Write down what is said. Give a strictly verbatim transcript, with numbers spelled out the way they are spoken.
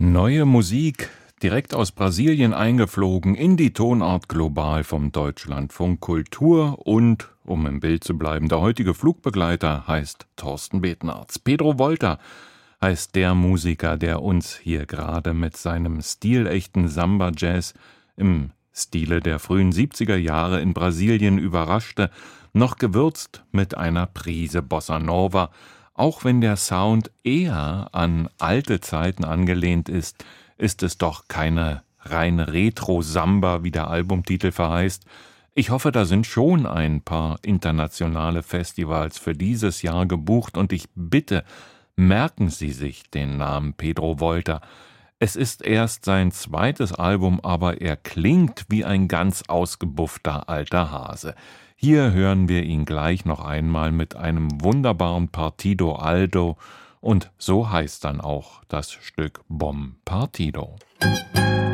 Neue Musik, direkt aus Brasilien eingeflogen, in die Tonart global vom Deutschlandfunk Kultur und, um im Bild zu bleiben, der heutige Flugbegleiter heißt Thorsten Bethenarz. Pedro Volta heißt der Musiker, der uns hier gerade mit seinem stilechten Samba-Jazz im Stile der frühen siebziger Jahre in Brasilien überraschte, noch gewürzt mit einer Prise Bossa Nova. Auch wenn der Sound eher an alte Zeiten angelehnt ist, ist es doch keine rein Retro-Samba, wie der Albumtitel verheißt. Ich hoffe, da sind schon ein paar internationale Festivals für dieses Jahr gebucht und ich bitte, merken Sie sich den Namen Pedro Volta. Es ist erst sein zweites Album, aber er klingt wie ein ganz ausgebuffter alter Hase. Hier hören wir ihn gleich noch einmal mit einem wunderbaren Partido Aldo und so heißt dann auch das Stück Bom Partido.